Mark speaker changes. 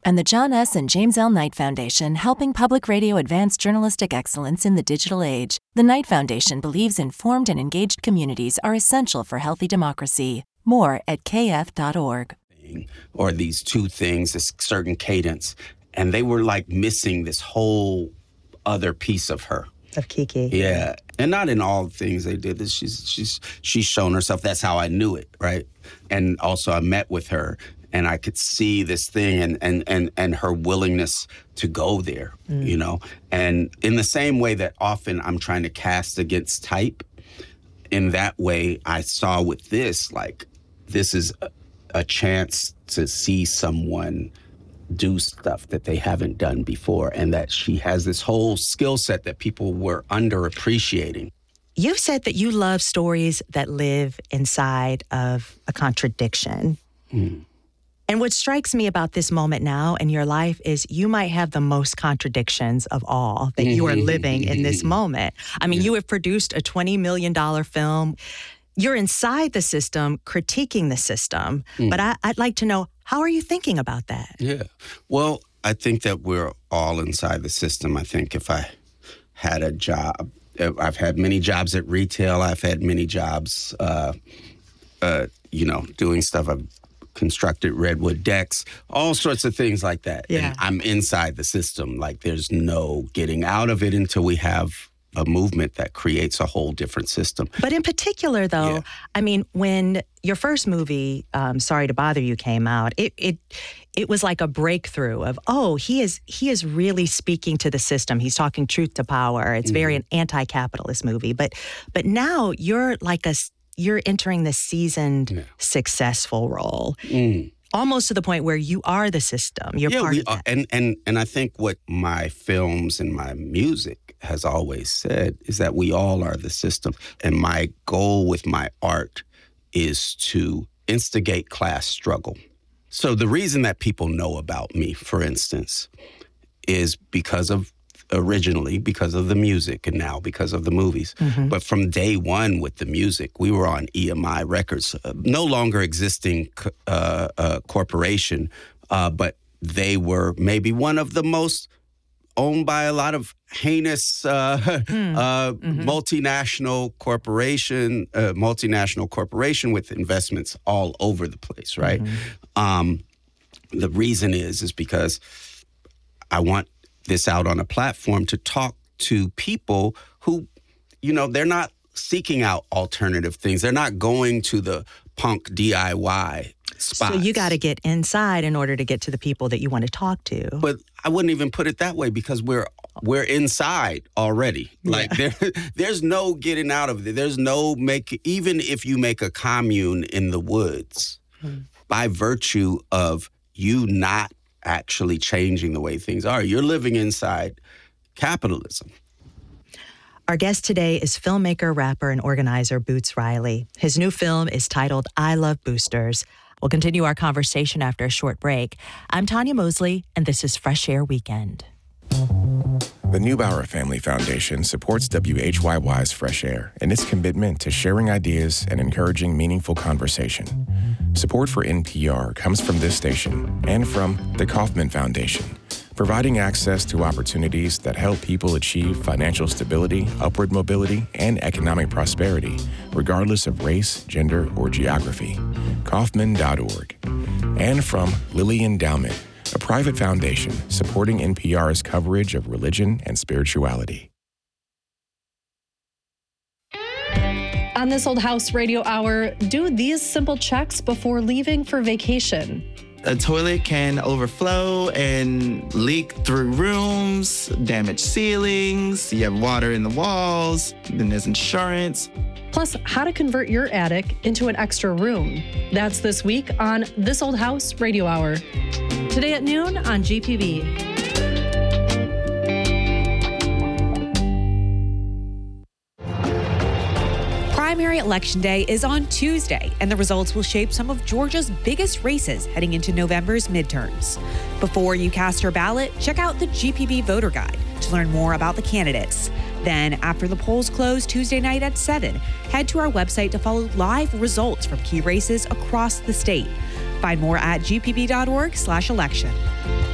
Speaker 1: And the John S. and James L. Knight Foundation, helping public radio advance journalistic excellence in the digital age. The Knight Foundation believes informed and engaged communities are essential for healthy democracy. More at kf.org.
Speaker 2: Or these two things, this certain cadence, and they were like missing this whole other piece of her.
Speaker 3: Of Kiki.
Speaker 2: Yeah. And not in all things they did. She's shown herself. That's how I knew it, right? And also I met with her and I could see this thing and her willingness to go there, you know? And in the same way that often I'm trying to cast against type, in that way I saw with this, like, this is a chance to see someone do stuff that they haven't done before, and that she has this whole skill set that people were underappreciating.
Speaker 3: You've said that you love stories that live inside of a contradiction. And what strikes me about this moment now in your life is you might have the most contradictions of all that you are living in this moment. I mean, you have produced a $20 million film. You're inside the system, critiquing the system. But I'd like to know, how are you thinking about that?
Speaker 2: Yeah. Well, I think that we're all inside the system. I think if I had a job, I've had many jobs at retail. I've had many jobs, doing stuff. I've constructed redwood decks, all sorts of things like that.
Speaker 3: Yeah.
Speaker 2: And I'm inside the system. Like, there's no getting out of it until we have a movement that creates a whole different system.
Speaker 3: But in particular, though, I mean, when your first movie, Sorry to Bother You, came out, it was like a breakthrough of, he is really speaking to the system. He's talking truth to power. It's very an anti-capitalist movie. But now you're like you're entering the seasoned, successful role. Almost to the point where you are the system. You're part of that. And I think what my films and my music has always said is that we all are the system. And my goal with my art is to instigate class struggle. So the reason that people know about me, for instance, is originally because of the music and now because of the movies. But from day one with the music, we were on EMI Records, no longer existing corporation, but they were maybe one of the most owned by a lot of heinous multinational corporation with investments all over the place, right? The reason is because I want this out on a platform to talk to people who, they're not seeking out alternative things. They're not going to the punk DIY spots. So you got to get inside in order to get to the people that you want to talk to.
Speaker 2: But I wouldn't even put it that way because we're inside already. Like there's no getting out of it. There's no even if you make a commune in the woods, by virtue of you not actually changing the way things are, you're living inside capitalism.
Speaker 3: Our guest today is filmmaker, rapper, and organizer Boots Riley. His new film is titled I Love Boosters. We'll continue our conversation after a short break. I'm Tanya Mosley, and this is Fresh Air Weekend.
Speaker 4: The Neubauer Family Foundation supports WHYY's Fresh Air and its commitment to sharing ideas and encouraging meaningful conversation. Support for NPR comes from this station and from the Kauffman Foundation, providing access to opportunities that help people achieve financial stability, upward mobility, and economic prosperity, regardless of race, gender, or geography. Kauffman.org. And from Lilly Endowment, a private foundation supporting NPR's coverage of religion and spirituality.
Speaker 5: On This Old House Radio Hour, do these simple checks before leaving for vacation.
Speaker 6: A toilet can overflow and leak through rooms, damage ceilings, you have water in the walls, then there's insurance.
Speaker 5: Plus, how to convert your attic into an extra room. That's this week on This Old House Radio Hour. Today at noon on GPB.
Speaker 7: Primary Election Day is on Tuesday, and the results will shape some of Georgia's biggest races heading into November's midterms. Before you cast your ballot, check out the GPB Voter Guide to learn more about the candidates. Then, after the polls close Tuesday night at 7, head to our website to follow live results from key races across the state. Find more at gpb.org/election.